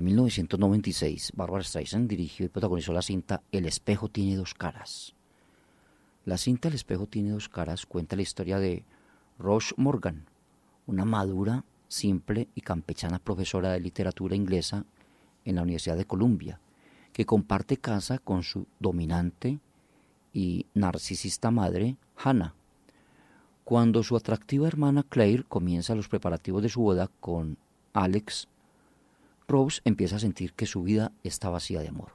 En 1996, Barbra Streisand dirigió y protagonizó la cinta El espejo tiene dos caras. La cinta El espejo tiene dos caras cuenta la historia de Rose Morgan, una madura, simple y campechana profesora de literatura inglesa en la Universidad de Columbia, que comparte casa con su dominante y narcisista madre, Hannah. Cuando su atractiva hermana Claire comienza los preparativos de su boda con Alex, Rose empieza a sentir que su vida está vacía de amor.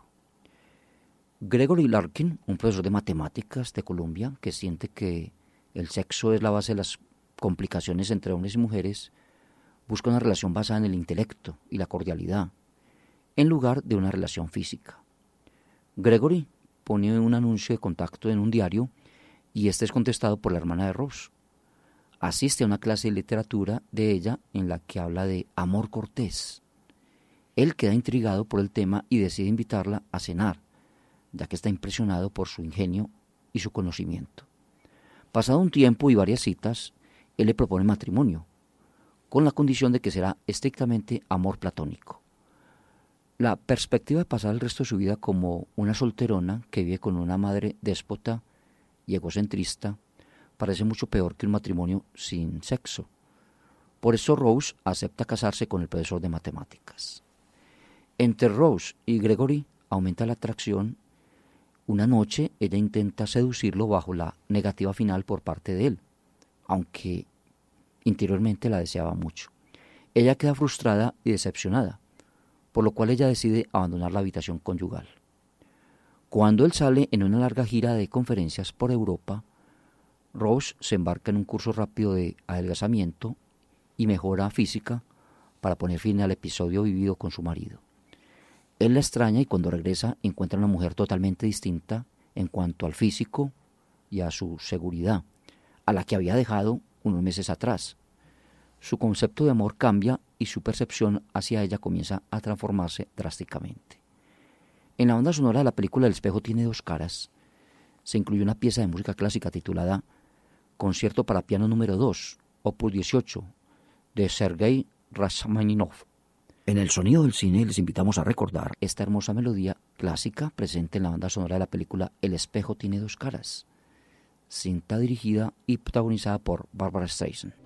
Gregory Larkin, un profesor de matemáticas de Columbia, que siente que el sexo es la base de las complicaciones entre hombres y mujeres, busca una relación basada en el intelecto y la cordialidad, en lugar de una relación física. Gregory pone un anuncio de contacto en un diario y este es contestado por la hermana de Rose. Asiste a una clase de literatura de ella en la que habla de amor cortés. Él queda intrigado por el tema y decide invitarla a cenar, ya que está impresionado por su ingenio y su conocimiento. Pasado un tiempo y varias citas, él le propone matrimonio, con la condición de que será estrictamente amor platónico. La perspectiva de pasar el resto de su vida como una solterona que vive con una madre déspota y egocentrista parece mucho peor que un matrimonio sin sexo. Por eso Rose acepta casarse con el profesor de matemáticas. Entre Rose y Gregory aumenta la atracción. Una noche ella intenta seducirlo bajo la negativa final por parte de él, aunque interiormente la deseaba mucho. Ella queda frustrada y decepcionada, por lo cual ella decide abandonar la habitación conyugal. Cuando él sale en una larga gira de conferencias por Europa, Rose se embarca en un curso rápido de adelgazamiento y mejora física para poner fin al episodio vivido con su marido. Él la extraña y cuando regresa encuentra una mujer totalmente distinta en cuanto al físico y a su seguridad, a la que había dejado unos meses atrás. Su concepto de amor cambia y su percepción hacia ella comienza a transformarse drásticamente. En la banda sonora de la película El espejo tiene dos caras se incluyó una pieza de música clásica titulada Concierto para piano número 2, opus 18, de Sergei Rachmaninov. En el sonido del cine les invitamos a recordar esta hermosa melodía clásica presente en la banda sonora de la película El espejo tiene dos caras, cinta dirigida y protagonizada por Barbra Streisand.